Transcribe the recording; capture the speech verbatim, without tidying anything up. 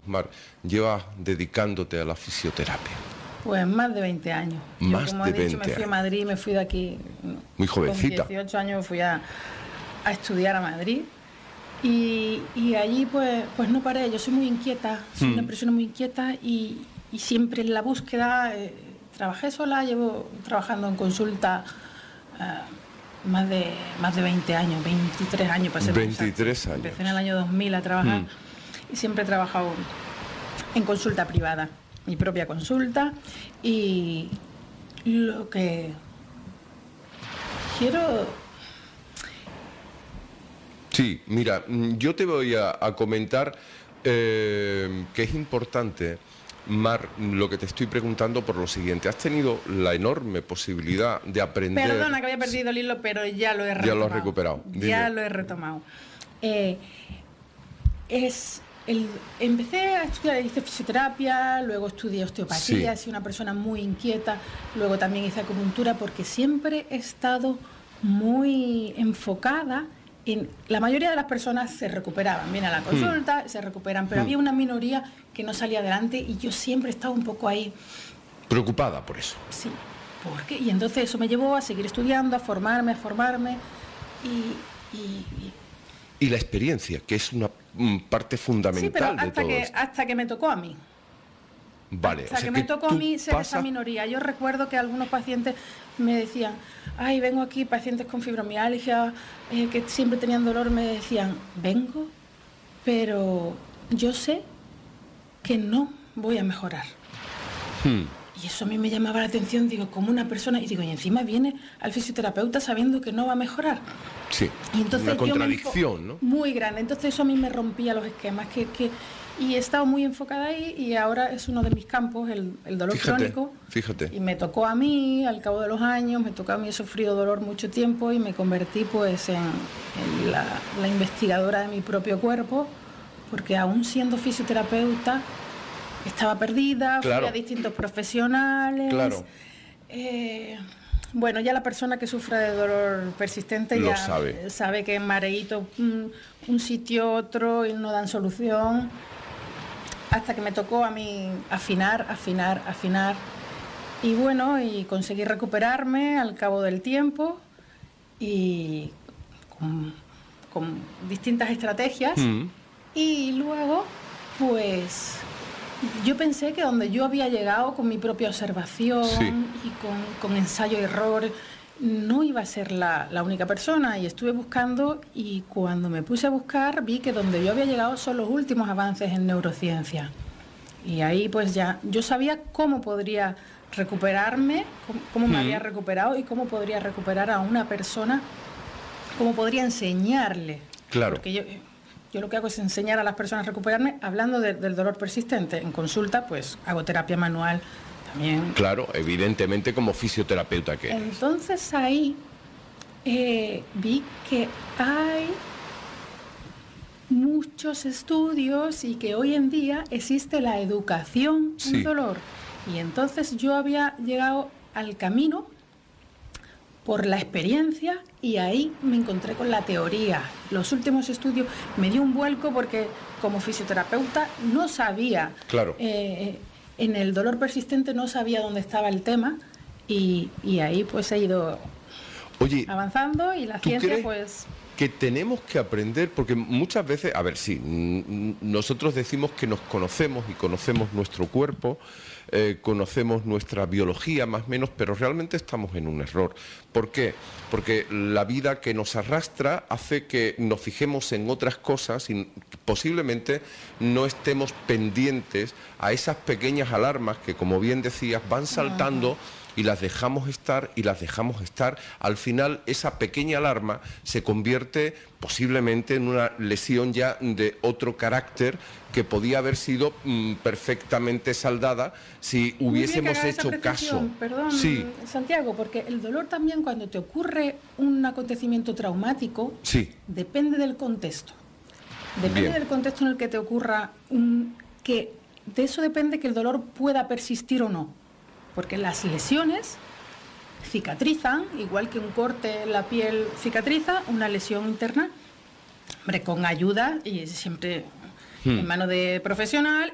Mar, llevas dedicándote a la fisioterapia? Pues más de veinte años. Más Yo, como de he dicho, veinte me fui a Madrid, me fui de aquí. Muy jovencita. Con dieciocho años me fui a, a estudiar a Madrid. Y, y allí pues, pues no paré. Yo soy muy inquieta, soy Hmm. una persona muy inquieta y, y siempre en la búsqueda. Eh, trabajé sola, llevo trabajando en consulta uh, más, de, más de veinte años, veintitrés años para ser veintitrés años. Empecé en el año dos mil a trabajar Hmm. y siempre he trabajado en consulta privada, mi propia consulta, y lo que quiero... Sí, mira, yo te voy a, a comentar eh, que es importante, Mar, lo que te estoy preguntando por lo siguiente. Has tenido la enorme posibilidad de aprender... Perdona que había perdido el hilo, pero ya lo he retomado. Ya lo has recuperado. Dime. Ya lo he retomado. Eh, es... El, empecé a estudiar, hice fisioterapia, luego estudié osteopatía, Sí. soy una persona muy inquieta, luego también hice acupuntura porque siempre he estado muy enfocada en... La mayoría de las personas se recuperaban, vienen a la consulta, hmm. se recuperan, pero hmm. había una minoría que no salía adelante y yo siempre he estado un poco ahí. Preocupada por eso. Sí, ¿por qué? Y entonces eso me llevó a seguir estudiando, a formarme, a formarme y... y, y Y la experiencia, que es una parte fundamental sí, pero hasta de todo que, esto. hasta que me tocó a mí. Vale. Hasta o sea, que me que tocó a mí ser pasa... esa minoría. Yo recuerdo que algunos pacientes me decían, ay, vengo aquí, pacientes con fibromialgia, eh, que siempre tenían dolor, me decían, vengo, pero yo sé que no voy a mejorar. Hmm. Y eso a mí me llamaba la atención, digo, como una persona, y digo, y encima viene al fisioterapeuta sabiendo que no va a mejorar. Sí, y entonces una contradicción, ¿no? Muy grande, entonces eso a mí me rompía los esquemas, que, que y he estado muy enfocada ahí y ahora es uno de mis campos, el, el dolor fíjate, crónico. Fíjate. Y me tocó a mí, al cabo de los años, me tocó a mí, he sufrido dolor mucho tiempo y me convertí pues en, en la, la investigadora de mi propio cuerpo, porque aún siendo fisioterapeuta, estaba perdida, claro. fui a distintos profesionales. Claro. Eh, bueno, ya la persona que sufre de dolor persistente Lo ya sabe. sabe que en mareíto un, un sitio, otro y no dan solución. Hasta que me tocó a mí afinar, afinar, afinar. Y bueno, y conseguí recuperarme al cabo del tiempo y con, con distintas estrategias. Mm. Y luego, pues... yo pensé que donde yo había llegado con mi propia observación sí. y con, con ensayo y error, no iba a ser la, la única persona. Y estuve buscando y cuando me puse a buscar vi que donde yo había llegado son los últimos avances en neurociencia. Y ahí pues ya yo sabía cómo podría recuperarme, cómo, cómo me mm. había recuperado y cómo podría recuperar a una persona, cómo podría enseñarle. Claro. Porque yo... Yo lo que hago es enseñar a las personas a recuperarme hablando de, del dolor persistente. En consulta, pues, hago terapia manual también. Claro, evidentemente como fisioterapeuta que eres. Entonces ahí eh, vi que hay muchos estudios y que hoy en día existe la educación sí. en dolor. Y entonces yo había llegado al camino por la experiencia y ahí me encontré con la teoría. Los últimos estudios me dio un vuelco porque como fisioterapeuta no sabía, claro. eh, en el dolor persistente no sabía dónde estaba el tema y, y ahí pues he ido Oye, avanzando y la ciencia pues... que tenemos que aprender, porque muchas veces, a ver, sí, nosotros decimos que nos conocemos y conocemos nuestro cuerpo, eh, conocemos nuestra biología más o menos, pero realmente estamos en un error. ¿Por qué? Porque la vida que nos arrastra hace que nos fijemos en otras cosas y posiblemente no estemos pendientes a esas pequeñas alarmas que, como bien decías, van saltando y las dejamos estar y las dejamos estar. Al final esa pequeña alarma se convierte posiblemente en una lesión ya de otro carácter que podía haber sido mm, perfectamente saldada si hubiésemos hecho caso. Perdón, sí. Santiago, porque el dolor también cuando te ocurre un acontecimiento traumático sí. depende del contexto. Depende Bien. del contexto en el que te ocurra, un, que de eso depende que el dolor pueda persistir o no. Porque las lesiones cicatrizan, igual que un corte en la piel cicatriza, una lesión interna, hombre, con ayuda y siempre hmm. en mano de profesional